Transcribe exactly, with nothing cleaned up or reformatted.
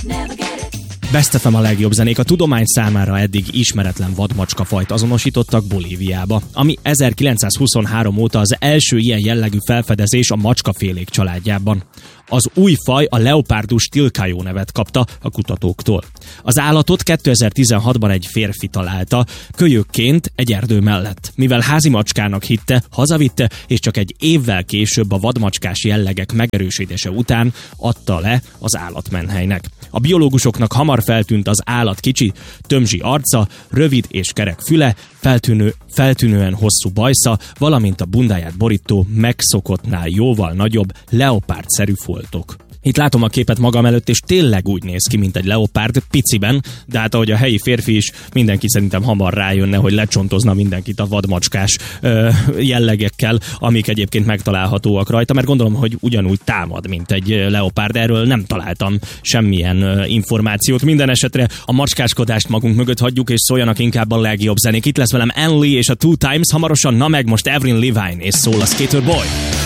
Best ef em a legjobb zenék. A tudomány számára eddig ismeretlen vadmacskafajt azonosítottak Bolíviába, ami ezerkilencszázhuszonhárom óta az első ilyen jellegű felfedezés a macskafélék családjában. Az új faj a Leopardus tilcaio nevet kapta a kutatóktól. Az állatot kétezer-tizenhatban egy férfi találta, kölyökként egy erdő mellett. Mivel házi macskának hitte, hazavitte, és csak egy évvel később a vadmacskás jellegek megerősítése után adta le az állatmenhelynek. A biológusoknak hamar feltűnt az állat kicsi, tömzsi arca, rövid és kerek füle, feltűnő, feltűnően hosszú bajsza, valamint a bundáját borító, megszokottnál jóval nagyobb, leopárdszerű foltok. Itt látom a képet magam előtt, és tényleg úgy néz ki, mint egy leopárd, piciben, de hát ahogy a helyi férfi is, mindenki szerintem hamar rájönne, hogy lecsontozna mindenkit a vadmacskás ö, jellegekkel, amik egyébként megtalálhatóak rajta, mert gondolom, hogy ugyanúgy támad, mint egy leopárd. Erről nem találtam semmilyen ö, információt. Minden esetre a macskáskodást magunk mögött hagyjuk, és szóljanak inkább a legjobb zenék. Itt lesz velem Anne Lee és a Two Times, hamarosan, na meg most Avril Lavigne, és szól a Skater Boy.